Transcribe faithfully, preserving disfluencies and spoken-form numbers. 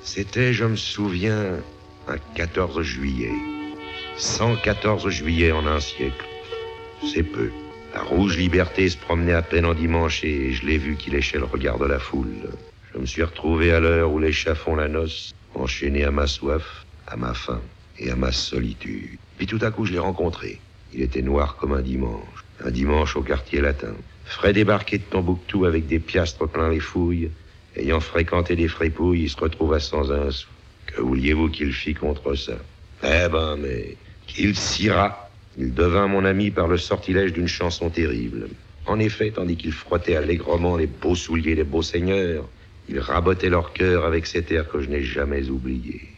C'était, je me souviens, un quatorze juillet. cent quatorze juillet en un siècle. C'est peu. La rouge liberté se promenait à peine en dimanche et je l'ai vu qu'il léchait le regard de la foule. Je me suis retrouvé à l'heure où les chats font la noce, enchaîné à ma soif, à ma faim et à ma solitude. Puis tout à coup, je l'ai rencontré. Il était noir comme un dimanche. Un dimanche au quartier latin. Frais débarqué de Tombouctou avec des piastres plein les fouilles. Ayant fréquenté des fripouilles, il se retrouva sans un sou. Que vouliez-vous qu'il fit contre ça? Eh ben, mais qu'il s'ira. Il devint mon ami par le sortilège d'une chanson terrible. En effet, tandis qu'il frottait allègrement les beaux souliers des beaux seigneurs, il rabotait leur cœur avec cet air que je n'ai jamais oublié.